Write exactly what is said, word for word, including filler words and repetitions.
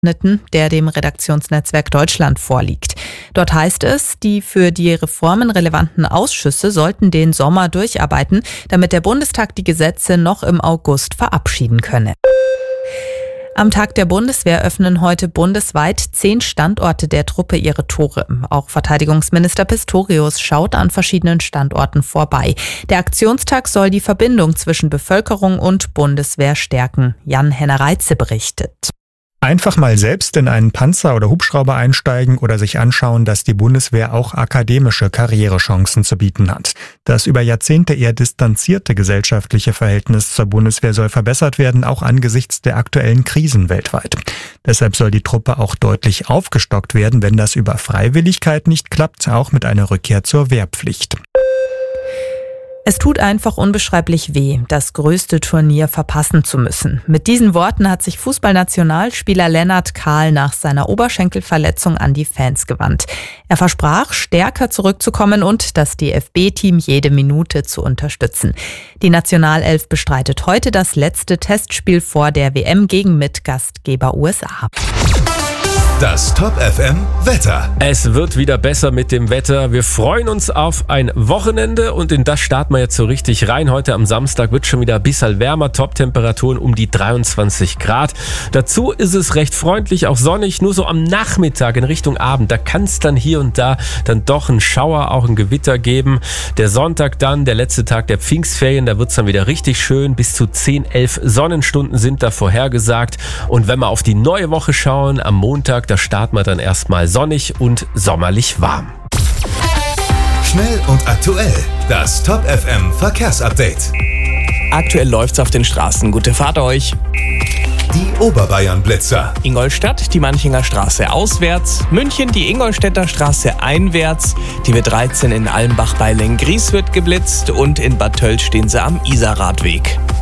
der dem Redaktionsnetzwerk Deutschland vorliegt. Dort heißt es, die für die Reformen relevanten Ausschüsse sollten den Sommer durcharbeiten, damit der Bundestag die Gesetze noch im August verabschieden könne. Am Tag der Bundeswehr öffnen heute bundesweit zehn Standorte der Truppe ihre Tore. Auch Verteidigungsminister Pistorius schaut an verschiedenen Standorten vorbei. Der Aktionstag soll die Verbindung zwischen Bevölkerung und Bundeswehr stärken. Jan-Henner Reitze berichtet. Einfach mal selbst in einen Panzer oder Hubschrauber einsteigen oder sich anschauen, dass die Bundeswehr auch akademische Karrierechancen zu bieten hat. Das über Jahrzehnte eher distanzierte gesellschaftliche Verhältnis zur Bundeswehr soll verbessert werden, auch angesichts der aktuellen Krisen weltweit. Deshalb soll die Truppe auch deutlich aufgestockt werden, wenn das über Freiwilligkeit nicht klappt, auch mit einer Rückkehr zur Wehrpflicht. Es tut einfach unbeschreiblich weh, das größte Turnier verpassen zu müssen. Mit diesen Worten hat sich Fußballnationalspieler Lennart Kahl nach seiner Oberschenkelverletzung an die Fans gewandt. Er versprach, stärker zurückzukommen und das D F B-Team jede Minute zu unterstützen. Die Nationalelf bestreitet heute das letzte Testspiel vor der W M gegen Mitgastgeber U S A. Das Top F M Wetter. Es wird wieder besser mit dem Wetter. Wir freuen uns auf ein Wochenende und in das starten wir jetzt so richtig rein. Heute am Samstag wird schon wieder ein bisschen wärmer. Top-Temperaturen um die dreiundzwanzig Grad. Dazu ist es recht freundlich, auch sonnig. Nur so am Nachmittag in Richtung Abend, da kann es dann hier und da dann doch einen Schauer, auch ein Gewitter geben. Der Sonntag dann, der letzte Tag der Pfingstferien, da wird es dann wieder richtig schön. Bis zu zehn, elf Sonnenstunden sind da vorhergesagt. Und wenn wir auf die neue Woche schauen, am Montag, da starten wir dann erstmal sonnig und sommerlich warm. Schnell und aktuell. Das Top F M Verkehrsupdate. Aktuell läuft's auf den Straßen. Gute Fahrt euch. Die Oberbayern-Blitzer. Ingolstadt, die Manchinger Straße auswärts. München, die Ingolstädter Straße einwärts. Die W dreizehn in Almbach bei Lenggries wird geblitzt. Und in Bad Tölz stehen sie am Isarradweg.